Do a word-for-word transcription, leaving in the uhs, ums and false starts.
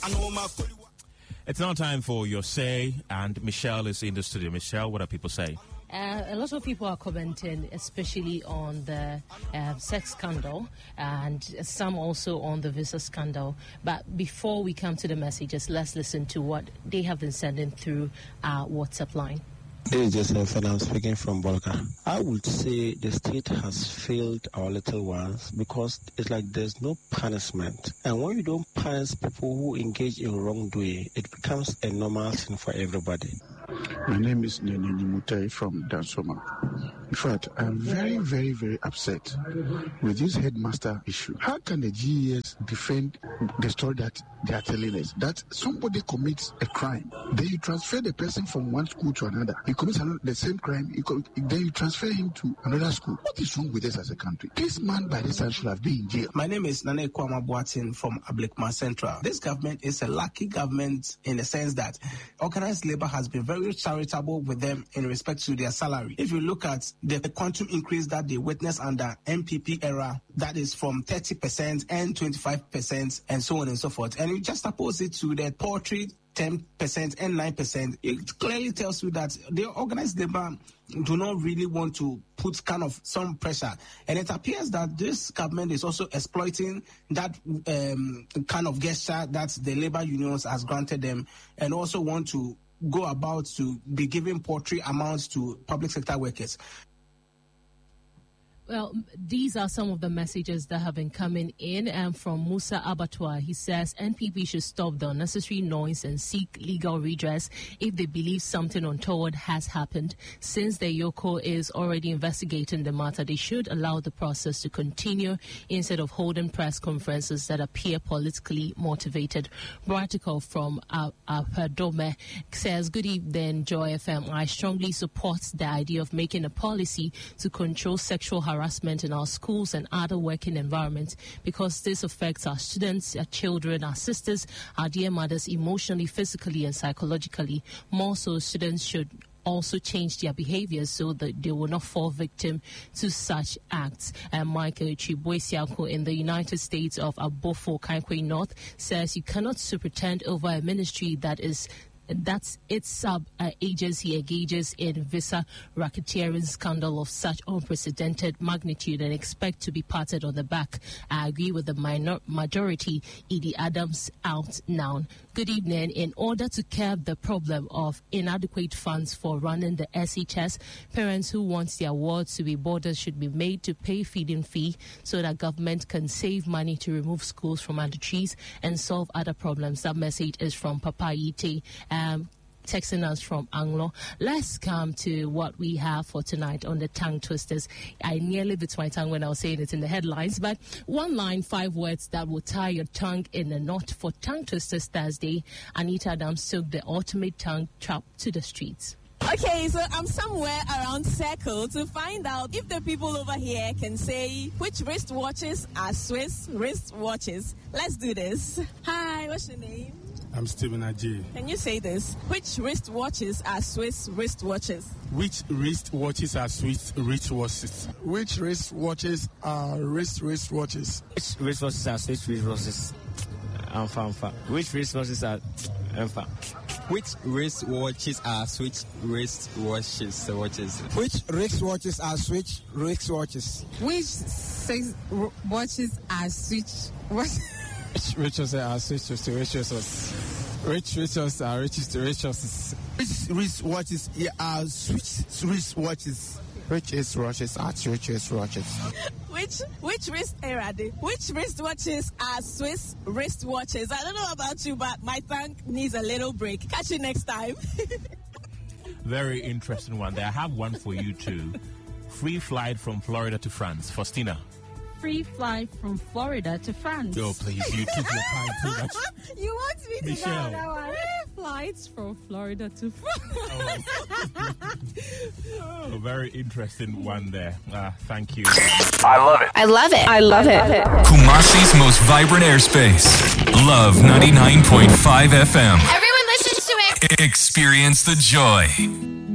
It's now time for your say, and Michelle is in the studio. Michelle, what are people saying? Uh, a lot of people are commenting, especially on the uh, sex scandal, and some also on the visa scandal. But before we come to the messages, let's listen to what they have been sending through our WhatsApp line. This is Joseph, and I'm speaking from Bolka. I would say the state has failed our little ones because it's like there's no punishment. And when you don't punish people who engage in wrongdoing, it becomes a normal thing for everybody. My name is Nene Mutai from Dansoma. In fact, I'm very, very, very upset with this headmaster issue. How can the G E S defend the story that they are telling us? That somebody commits a crime, then you transfer the person from one school to another. He commits another, the same crime, he co- then you transfer him to another school. What is wrong with us as a country? This man by this time should have been in jail. My name is Nane Kwama Boatin from Ablekma Central. This government is a lucky government in the sense that organized labor has been very charitable with them in respect to their salary. If you look at the quantum increase that they witnessed under M P P era, that is from thirty percent and twenty-five percent and so on and so forth. And you just oppose it to the poultry ten percent and nine percent. It clearly tells you that the organized labor do not really want to put kind of some pressure. And it appears that this government is also exploiting that um, kind of gesture that the labor unions has granted them, and also want to go about to be giving poultry amounts to public sector workers. Well, these are some of the messages that have been coming in. And from Musa Abattoir, he says N P P should stop the unnecessary noise and seek legal redress if they believe something untoward has happened. Since the Yoko is already investigating the matter, they should allow the process to continue instead of holding press conferences that appear politically motivated. Article from Apadome says, good evening, Joy F M. I strongly support the idea of making a policy to control sexual harassment harassment in our schools and other working environments, because this affects our students, our children, our sisters, our dear mothers emotionally, physically and psychologically. More so, students should also change their behaviors so that they will not fall victim to such acts. And Michael Chiboisiako in the United States of Abofo, Kaikwe North, says you cannot superintend over a ministry that is that's its sub-agency uh, engages in visa racketeering scandal of such unprecedented magnitude and expect to be patted on the back. I agree with the minor majority. Edie Adams out now. Good evening. In order to curb the problem of inadequate funds for running the S H S, parents who want their wards to be borders should be made to pay feeding fee so that government can save money to remove schools from under trees and solve other problems. That message is from Papa Ite. Um, texting us from Anglo. Let's come to what we have for tonight on the tongue twisters. I nearly bit my tongue when I was saying it in the headlines, but one line, five words that will tie your tongue in a knot. For Tongue Twisters Thursday, Anita Adams took the ultimate tongue trap to the streets. Okay, so I'm somewhere around Circle to find out if the people over here can say which wristwatches are Swiss wristwatches. Let's do this. Hi, what's your name? I'm Stephen Ajay. Can you say this? Which wristwatches are Swiss wristwatches? Which wristwatches are Swiss wristwatches? Which wristwatches are wrist wristwatches? Which wristwatches are Swiss wristwatches? Alpha, alpha. Which wristwatches are alpha? Which wristwatches are Switch wristwatches? Watches. Which wristwatches are Switch wristwatches? Which six watches are Switch watches? Which wristwatches are Switch wristwatches? Which wristwatches are Switch wristwatches? Which wristwatches are Switch wristwatches? Which wristwatches are Switch wristwatches? Which which wrist era? Which wristwatches are Swiss wristwatches? I don't know about you, but my tongue needs a little break. Catch you next time. Very interesting one there. I have one for you too. Free flight from Florida to France. Faustina. Free flight from Florida to France. Oh, please, you keep your time too much. You want me to Michelle. know that one? Free flights from Florida to France. Oh. Oh, very interesting one there. Uh, thank you. I love it. I love it. I love it. Kumasi's most vibrant airspace. Love ninety-nine point five F M. Everyone listens to it. Experience the joy.